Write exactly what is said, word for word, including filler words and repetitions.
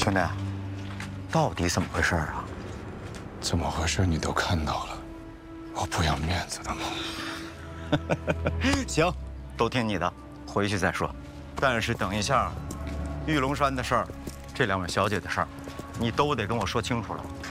兄弟，到底怎么回事啊？ 怎么回事你都看到了，我不要面子的吗？ 行，都听你的，回去再说。但是等一下，玉龙山的事儿，这两位小姐的事儿，你都得跟我说清楚了。